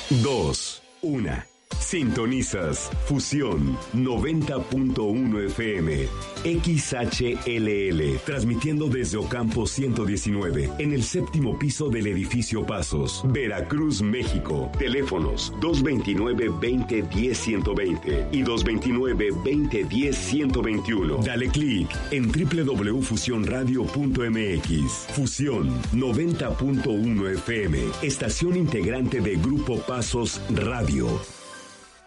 2, 1. Sintonizas Fusión 90.1 FM XHLL, transmitiendo desde Ocampo 119 en el séptimo piso del edificio Pasos, Veracruz, México. Teléfonos 229-2010-120 y 229-2010-121. Dale clic en www.fusionradio.mx. Fusión 90.1 FM, estación integrante de Grupo Pasos Radio.